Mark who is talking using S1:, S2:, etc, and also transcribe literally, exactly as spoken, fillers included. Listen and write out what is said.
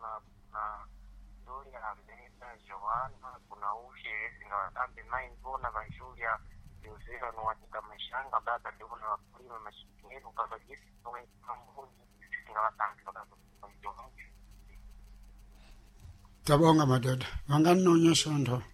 S1: kuna Julia Mbesa Joana, kuna Ushe na watambi main bona ba Julia Yuzira no watika mashanga baba ndio na wakulima mashikeni kwa jinsi kwa kampuni na watambi kwa
S2: Tabonga madoda. Wangani nonyesha ndo.